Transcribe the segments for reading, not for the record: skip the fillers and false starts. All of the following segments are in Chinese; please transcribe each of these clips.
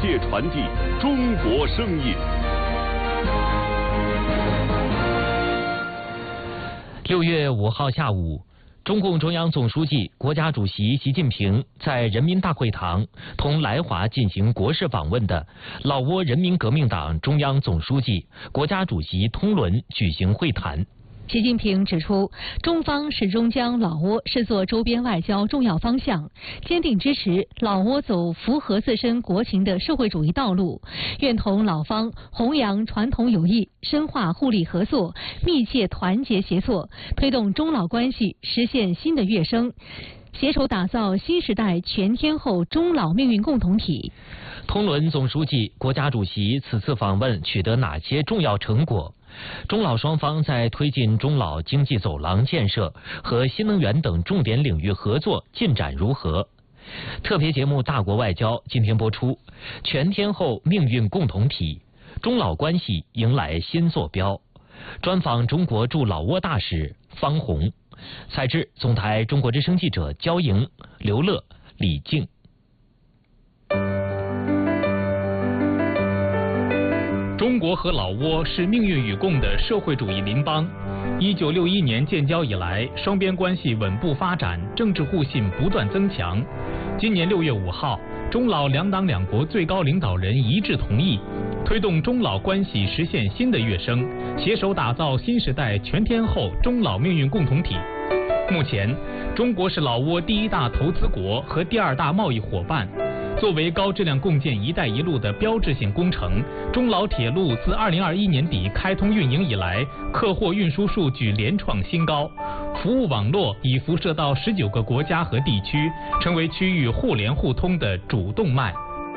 界传递中国声音。 6月5号下午，中共中央总书记、国家主席习近平在人民大会堂同来华进行国事访问的老挝人民革命党中央总书记、国家主席通伦举行会谈。 习近平指出，中方始终将老挝视作周边外交重要方向，坚定支持老挝走符合自身国情的社会主义道路，愿同老方弘扬传统友谊，深化互利合作，密切团结协作，推动中老关系实现新的跃升，携手打造新时代全天候中老命运共同体。 通伦总书记、国家主席此次访问取得哪些重要成果？中老双方在推进中老经济走廊建设和新能源等重点领域合作进展如何？特别节目《大国外交》今天播出，全天候命运共同体，中老关系迎来新坐标。专访中国驻老挝大使方红，采制总台中国之声记者焦莹、刘乐、李静。 中国和老挝是命运与共的社会主义邻邦。1961年建交以来，双边关系稳步发展，政治互信不断增强。今年6月5号，中老两党两国最高领导人一致同意，推动中老关系实现新的跃升，携手打造新时代全天候中老命运共同体。目前，中国是老挝第一大投资国和第二大贸易伙伴。作为高质量共建“一带一路”的标志性工程，中老铁路自2021年底开通运营以来，客货运输数据连创新高，服务网络已辐射到19个国家和地区，成为区域互联互通的主动脉。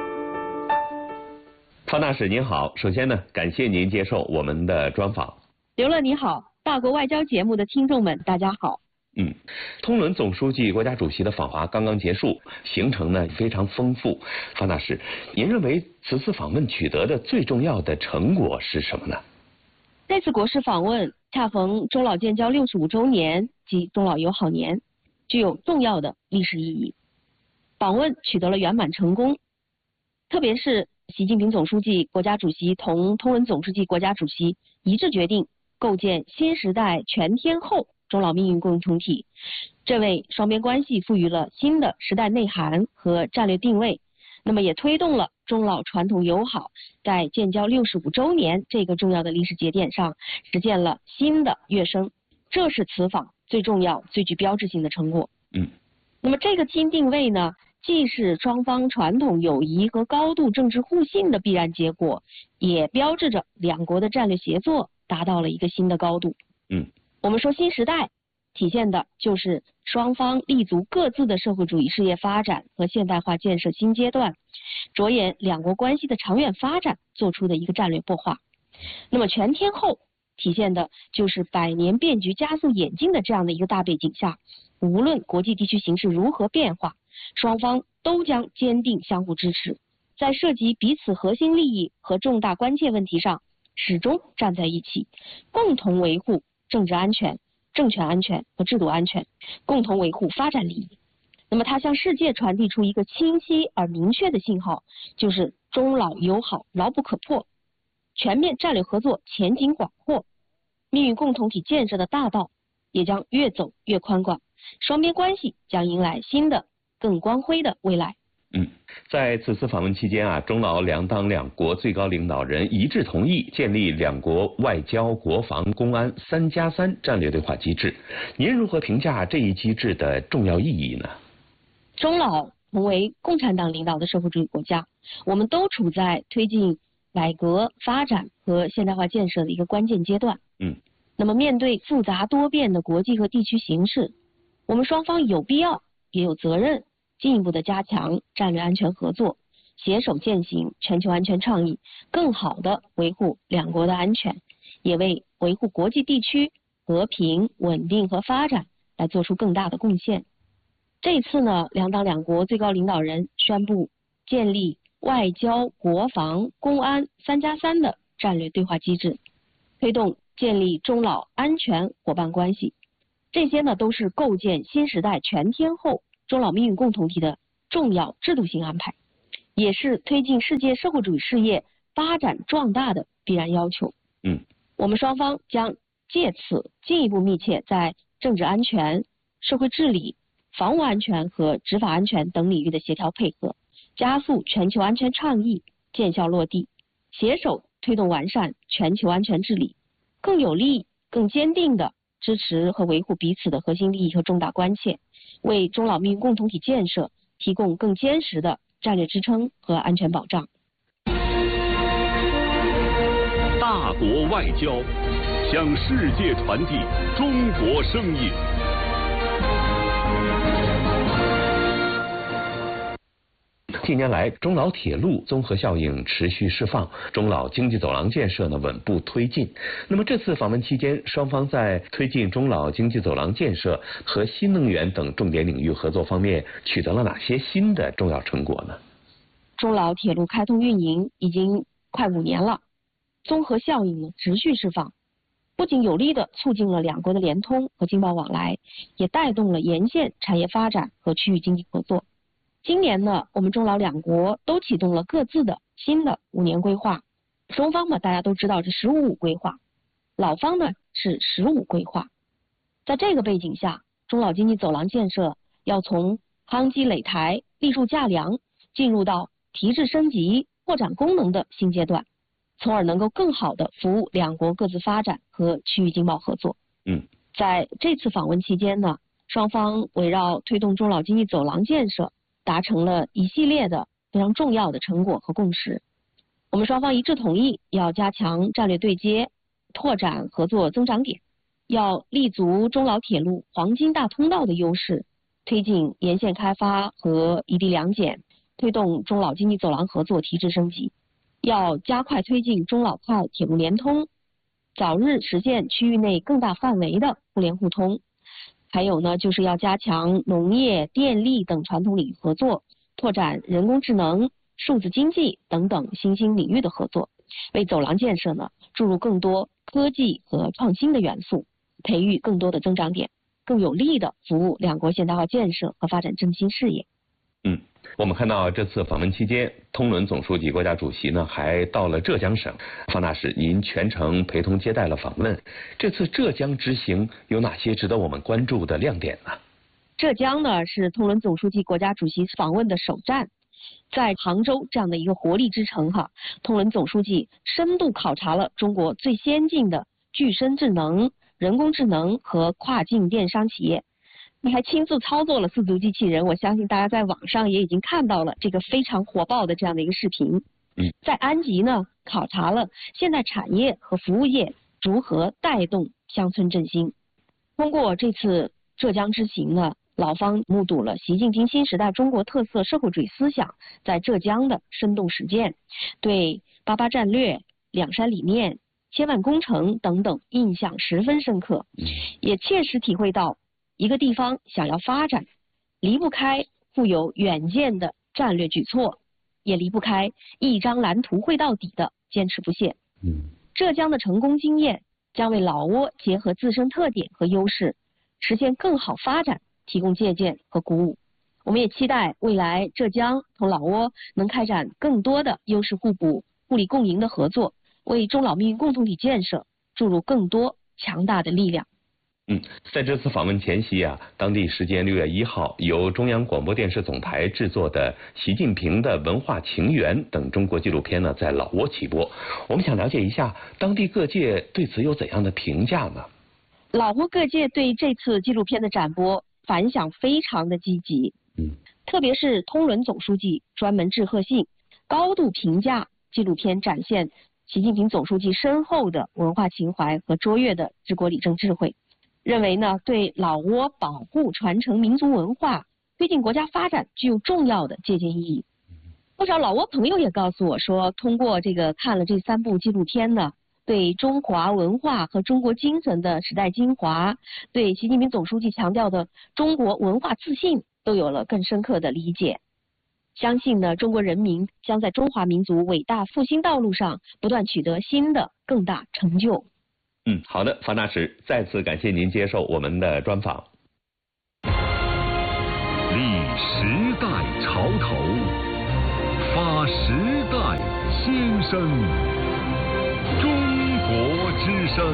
方大使您好，首先呢，感谢您接受我们的专访。 刘乐你好，大国外交节目的听众们大家好。 通伦总书记、国家主席的访华刚刚结束，行程呢非常丰富。方大使，您认为此次访问取得的最重要的成果是什么呢？ 这次国事访问恰逢中老建交65周年及中老友好年，具有重要的历史意义。访问取得了圆满成功，特别是习近平总书记、国家主席同通伦总书记、国家主席一致决定构建新时代全天候中老命运共同体，这为双边关系赋予了新的时代内涵和战略定位，那么也推动了中老传统友好在建交65周年这个重要的历史节点上实现了新的跃升，这是此访最重要、最具标志性的成果。那么这个新定位呢，既是双方传统友谊和高度政治互信的必然结果，也标志着两国的战略协作达到了一个新的高度。我们说新时代体现的就是双方立足各自的社会主义事业发展和现代化建设新阶段，着眼两国关系的长远发展做出的一个战略擘画。那么全天候体现的就是百年变局加速演进的这样的一个大背景下，无论国际地区形势如何变化，双方都将坚定相互支持，在涉及彼此核心利益和重大关切问题上始终站在一起，共同维护政治安全、政权安全和制度安全，共同维护发展利益。那么它向世界传递出一个清晰而明确的信号，就是中老友好牢不可破，全面战略合作前景广阔，命运共同体建设的大道也将越走越宽广，双边关系将迎来新的更光辉的未来。 在此次访问期间中老两党两国最高领导人一致同意建立两国外交、国防、公安3+3战略对话机制。您如何评价这一机制的重要意义呢？ 中老同为共产党领导的社会主义国家，我们都处在推进改革、发展和现代化建设的一个关键阶段。那么面对复杂多变的国际和地区形势，我们双方有必要也有责任进一步的加强战略安全合作，携手践行全球安全倡议，更好地维护两国的安全，也为维护国际地区和平、稳定和发展来做出更大的贡献。这一次呢，两党两国最高领导人宣布建立外交、国防、公安3+3的战略对话机制，推动建立中老安全伙伴关系，这些呢都是构建新时代全天候中老命运共同体的重要制度性安排。 也是推进世界社会主义事业发展壮大的必然要求。我们双方将借此进一步密切在政治安全、社会治理、防务安全和执法安全等领域的协调配合，加速全球安全倡议见效落地，携手推动完善全球安全治理，更有力、更坚定地支持和维护彼此的核心利益和重大关切，为中老命运共同体建设提供更坚实的战略支撑和安全保障。 大国外交，向世界传递中国声音。 近年来，中老铁路综合效应持续释放，中老经济走廊建设稳步推进。那么这次访问期间，双方在推进中老经济走廊建设和新能源等重点领域合作方面取得了哪些新的重要成果呢？ 中老铁路开通运营已经快5年了，综合效应持续释放，不仅有力地促进了两国的联通和经贸往来，也带动了沿线产业发展和区域经济合作。今年呢，我们中老两国都启动了各自的新的5年规划。中方大家都知道是15-5规划，老方呢是15规划。在这个背景下，中老经济走廊建设要从夯基垒台、立柱架梁，进入到提质升级、扩展功能的新阶段，从而能够更好地服务两国各自发展和区域经贸合作。在这次访问期间呢，双方围绕推动中老经济走廊建设达成了一系列的非常重要的成果和共识。我们双方一致同意要加强战略对接，拓展合作增长点，要立足中老铁路黄金大通道的优势，推进沿线开发和一地两检，推动中老经济走廊合作提质升级，要加快推进中老快铁路联通，早日实现区域内更大范围的互联互通。还有呢，就是要加强农业、电力等传统领域合作，拓展人工智能、数字经济等等新兴领域的合作，为走廊建设呢注入更多科技和创新的元素，培育更多的增长点，更有力地服务两国现代化建设和发展振兴事业。 我们看到这次访问期间，通伦总书记、国家主席还到了浙江省。方大使，您全程陪同接待了访问，这次浙江之行有哪些值得我们关注的亮点呢？ 浙江呢是通伦总书记、国家主席访问的首站，在杭州这样的一个活力之城通伦总书记深度考察了中国最先进的具身智能、人工智能和跨境电商企业。还亲自操作了4足机器人，我相信大家在网上也已经看到了这个非常火爆的这样的一个视频。在安吉呢，考察了现代产业和服务业如何带动乡村振兴。通过这次浙江之行呢，老方目睹了习近平新时代中国特色社会主义思想在浙江的生动实践，对88战略、两山理念、千万工程等等印象十分深刻，也切实体会到一个地方想要发展，离不开富有远见的战略举措，也离不开一张蓝图绘到底的坚持不懈。浙江的成功经验将为老挝结合自身特点和优势，实现更好发展提供借鉴和鼓舞。我们也期待未来浙江同老挝能开展更多的优势互补、互利共赢的合作，为中老命运共同体建设注入更多强大的力量。 在这次访问前夕当地时间6月1号，由中央广播电视总台制作的《习近平的文化情缘》等中国纪录片在老挝起播。我们想了解一下当地各界对此有怎样的评价呢？ 老挝各界对这次纪录片的展播反响非常的积极，特别是通伦总书记专门致贺信，高度评价纪录片展现习近平总书记深厚的文化情怀和卓越的治国理政智慧，认为呢对老挝保护传承民族文化、推进国家发展具有重要的借鉴意义。不少老挝朋友也告诉我说，通过看了这3部纪录片呢，对中华文化和中国精神的时代精华，对习近平总书记强调的中国文化自信都有了更深刻的理解。相信呢，中国人民将在中华民族伟大复兴道路上不断取得新的更大成就。 好的，方大使，再次感谢您接受我们的专访。 历时代潮头，发时代心声，中国之声。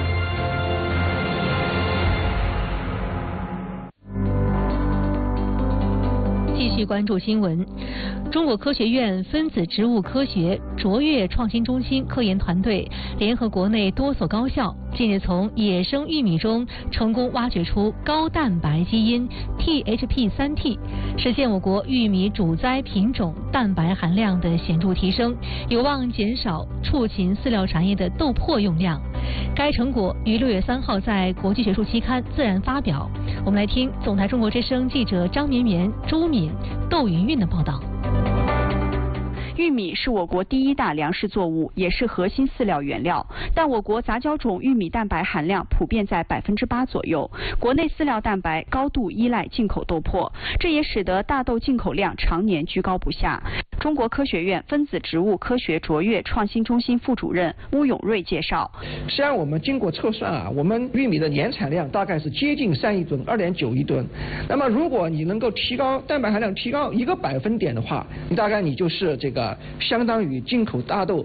继续关注新闻。中国科学院分子植物科学卓越创新中心科研团队联合国内多所高校，近日从野生玉米中成功挖掘出高蛋白基因 THP3T， 实现我国玉米主栽品种蛋白含量的显著提升，有望减少畜禽饲料产业的豆粕用量。该成果于6月3号在国际学术期刊《自然》发表。我们来听总台中国之声记者张绵绵、周敏、窦云韵的报道。 玉米是我国第一大粮食作物，也是核心饲料原料。但我国杂交种玉米蛋白含量普遍在8%左右，国内饲料蛋白高度依赖进口豆粕，这也使得大豆进口量常年居高不下。中国科学院分子植物科学卓越创新中心副主任邬永瑞介绍， 实际上我们经过测算我们玉米的年产量大概是接近3亿吨，2.9亿吨。那么如果你能够提高蛋白含量提高1个百分点的话，大概你就是这个相当于进口大豆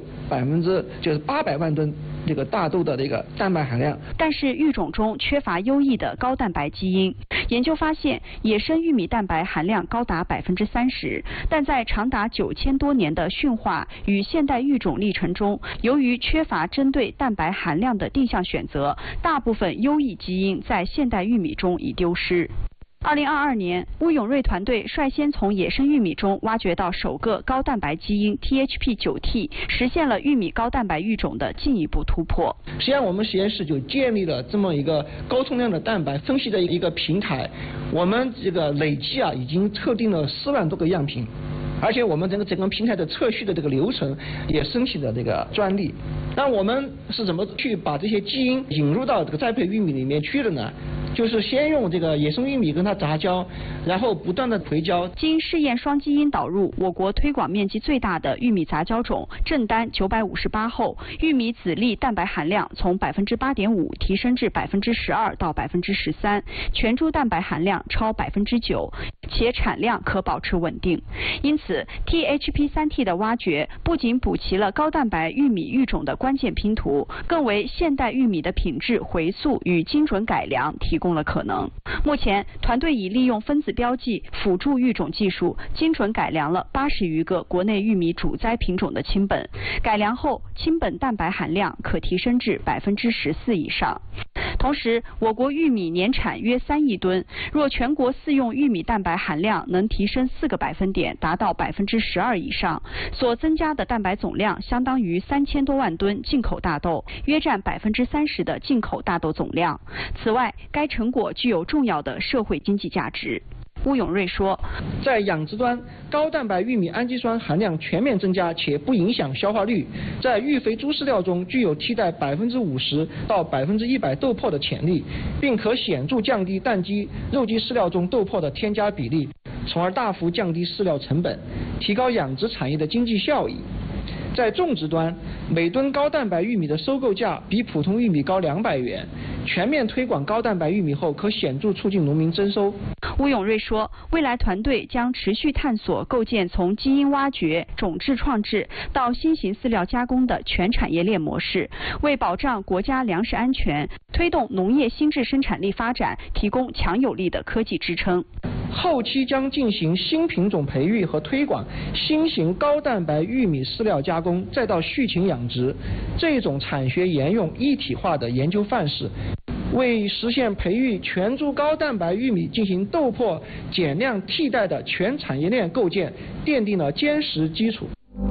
800万吨这个大豆的这个蛋白含量。 但是育种中缺乏优异的高蛋白基因。研究发现，野生玉米蛋白含量高达30%，但在长达9000多年的驯化与现代育种历程中，由于缺乏针对蛋白含量的定向选择，大部分优异基因在现代玉米中已丢失。2022年，邬永瑞团队率先从野生玉米中挖掘到首个高蛋白基因 THP9T， 实现了玉米高蛋白育种的进一步突破。 实际上，我们实验室就建立了这么一个高通量的蛋白分析的一个平台，我们这个累计已经测定了4万多个样品。而且我们整个平台的测序的这个流程也申请了这个专利。那我们是怎么去把这些基因引入到这个栽培玉米里面去的呢？就是先用这个野生玉米跟它杂交，然后不断的回交。 经试验双基因导入，我国推广面积最大的玉米杂交种正丹958后，玉米籽粒蛋白含量从8.5%提升至12%到13%，全株蛋白含量超9%，且产量可保持稳定。因此 ，THP3T 的挖掘不仅补齐了高蛋白玉米育种的关键拼图，更为现代玉米的品质回溯与精准改良提供了可能。目前，团队已利用分子标记辅助育种技术，精准改良了80余个国内玉米主栽品种的亲本，改良后亲本蛋白含量可提升至14%以上。同时，我国玉米年产约3亿吨，若全国饲用玉米蛋白含量能提升4个百分点，达到12%以上，所增加的蛋白总量相当于3000多万吨进口大豆，约占30%的进口大豆总量。此外，该成果具有重要的社会经济价值。邬永瑞说， 在养殖端，高蛋白玉米氨基酸含量全面增加且不影响消化率，在育肥猪饲料中具有替代50%到100%豆粕的潜力，并可显著降低蛋鸡、肉鸡饲料中豆粕的添加比例，从而大幅降低饲料成本，提高养殖产业的经济效益。在种植端，每吨高蛋白玉米的收购价比普通玉米高200元。全面推广高蛋白玉米后，可显著促进农民增收。 邬永瑞说，未来团队将持续探索构建从基因挖掘、种质创制到新型饲料加工的全产业链模式，为保障国家粮食安全、推动农业新质生产力发展提供强有力的科技支撑。 后期将进行新品种培育和推广，新型高蛋白玉米饲料加工，再到畜禽养殖，这种产学研用一体化的研究范式，为实现培育全株高蛋白玉米进行豆粕减量替代的全产业链构建奠定了坚实基础。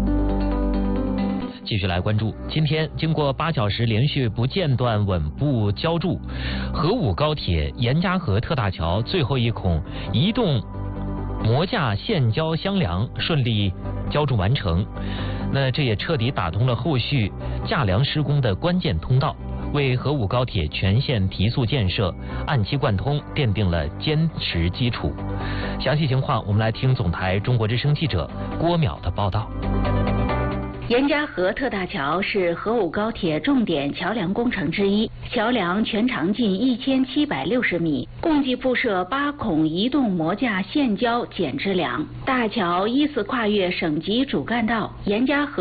继续来关注，今天经过8小时连续不间断稳步浇筑，河武高铁严家河特大桥最后一孔移动模架线浇箱梁顺利浇筑完成。那这也彻底打通了后续架梁施工的关键通道，为河武高铁全线提速建设按期贯通奠定了坚实基础。详细情况，我们来听总台中国之声记者郭淼的报道。 严家河特大桥是河武高铁重点桥梁工程之一， 桥梁全长近1760米，共计铺设8孔移动模架线胶减支梁。大桥依次跨越省级主干道、严家河